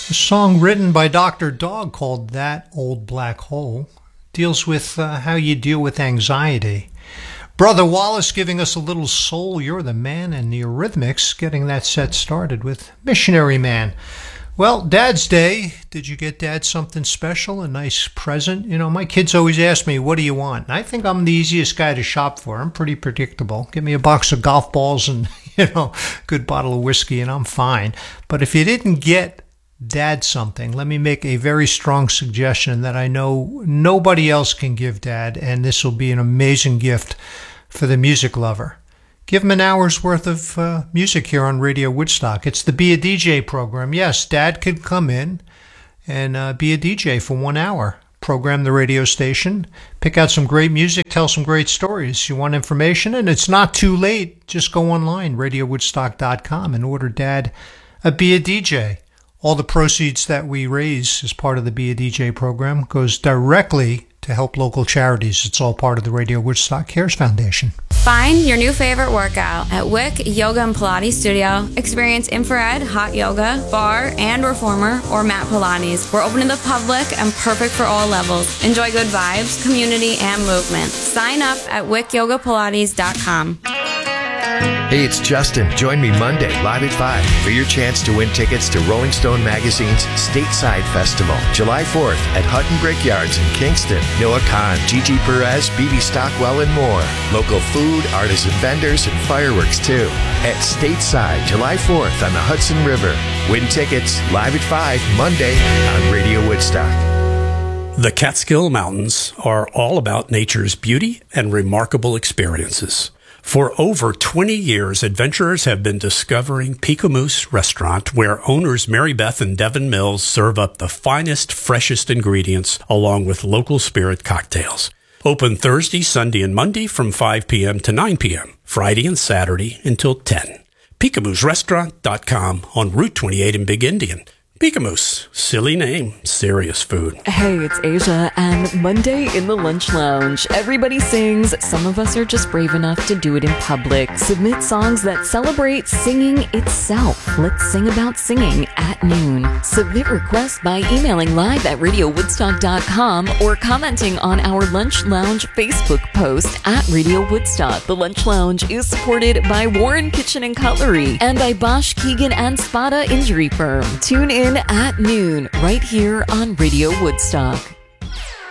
A song written by Dr. Dog called That Old Black Hole deals with how you deal with anxiety. Brother Wallace giving us a little soul, You're the Man, and the Eurythmics getting that set started with Missionary Man. Well, Dad's Day. Did you get Dad something special, a nice present? You know, my kids always ask me, what do you want? And I think I'm the easiest guy to shop for. I'm pretty predictable. Give me a box of golf balls and, good bottle of whiskey and I'm fine. But if you didn't get Dad something, let me make a very strong suggestion that I know nobody else can give Dad, and this will be an amazing gift for the music lover. Give him an hour's worth of music here on Radio Woodstock. It's the Be a DJ program. Yes, Dad could come in and be a DJ for 1 hour. Program the radio station, pick out some great music, tell some great stories. You want information, and it's not too late. Just go online, radiowoodstock.com, and order Dad a Be a DJ. All the proceeds that we raise as part of the Be a DJ program goes directly to help local charities. It's all part of the Radio Woodstock Cares Foundation. Find your new favorite workout at Wick Yoga and Pilates Studio. Experience infrared, hot yoga, bar and reformer, or mat Pilates. We're open to the public and perfect for all levels. Enjoy good vibes, community, and movement. Sign up at wickyogapilates.com. Hey, it's Justin. Join me Monday, live at 5, for your chance to win tickets to Rolling Stone Magazine's Stateside Festival, July 4th at Hutton Brickyards in Kingston. Noah Kahn, Gigi Perez, BB Stockwell, and more. Local food, artisan vendors, and fireworks, too. At Stateside, July 4th on the Hudson River. Win tickets, live at 5, Monday on Radio Woodstock. The Catskill Mountains are all about nature's beauty and remarkable experiences. For over 20 years, adventurers have been discovering Picamous Restaurant, where owners Mary Beth and Devin Mills serve up the finest, freshest ingredients along with local spirit cocktails. Open Thursday, Sunday, and Monday from 5 p.m. to 9 p.m., Friday and Saturday until 10. PicamousRestaurant.com on Route 28 in Big Indian. Picamous. Silly name, serious food. Hey, it's Asia, and Monday in the Lunch Lounge. Everybody sings. Some of us are just brave enough to do it in public. Submit songs that celebrate singing itself. Let's sing about singing at noon. Submit requests by emailing live at radiowoodstock.com or commenting on our Lunch Lounge Facebook post at Radio Woodstock. The Lunch Lounge is supported by Warren Kitchen and Cutlery and by Bosch, Keegan, and Spada Injury Firm. Tune in at noon right here on Radio Woodstock.